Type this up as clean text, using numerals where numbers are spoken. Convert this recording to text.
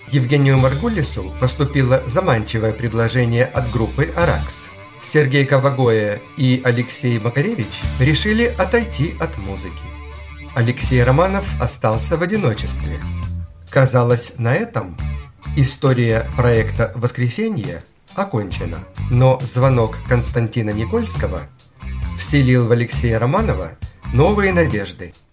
Евгению Маргулису поступило заманчивое предложение от группы «Аракс». Сергей Кавагоя и Алексей Макаревич решили отойти от музыки. Алексей Романов остался в одиночестве. Казалось, на этом история проекта «Воскресенье» окончена. Но звонок Константина Никольского вселил в Алексея Романова новые надежды.